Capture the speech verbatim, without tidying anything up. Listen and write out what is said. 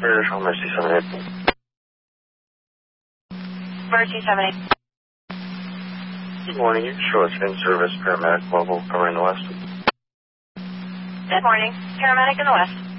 British Mercy seven eight. Mercy seven eight. Good morning. You can show us in-service paramedic level covering the west. Good morning. Paramedic in the west.